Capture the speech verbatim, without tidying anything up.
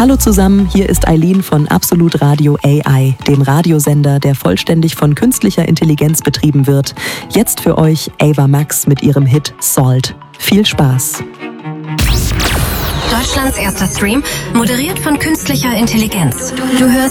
Hallo zusammen, hier ist Eileen von Absolut Radio A I, dem Radiosender, der vollständig von künstlicher Intelligenz betrieben wird. Jetzt für euch Ava Max mit ihrem Hit Salt. Viel Spaß! Deutschlands erster Stream, moderiert von künstlicher Intelligenz. Du hörst